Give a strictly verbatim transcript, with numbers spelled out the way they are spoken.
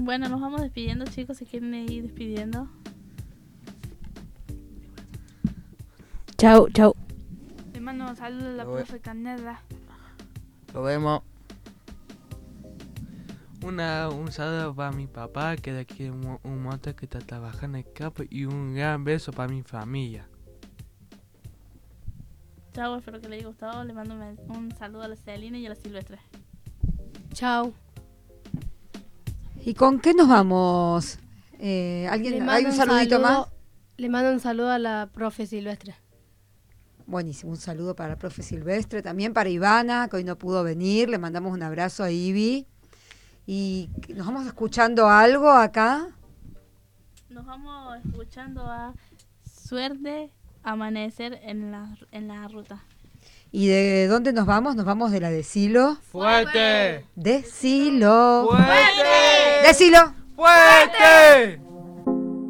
Bueno, nos vamos despidiendo, chicos, si quieren ir despidiendo. Chau, chau. Le mando un saludo a la Lo ve- profe Canela. Lo vemos. Una, un saludo para mi papá, que de aquí un, un montón que está trabajando en el campo, y un gran beso para mi familia. Chao, espero que les haya gustado. Le mando un, un saludo a la Celina y a la Silvestre. Chau. ¿Y con qué nos vamos? Eh, ¿Alguien, Le ¿Hay mando un saludito saludo- más? Le mando un saludo a la profe Silvestre. Buenísimo, un saludo para la profe Silvestre, también para Ivana, que hoy no pudo venir. Le mandamos un abrazo a Ivi. Y nos vamos escuchando algo acá. Nos vamos escuchando a Suerte Amanecer en la, en la ruta. ¿Y de dónde nos vamos? Nos vamos de la Decilo. ¡Fuerte! Decilo. ¡Fuerte! Decilo. ¡Fuerte!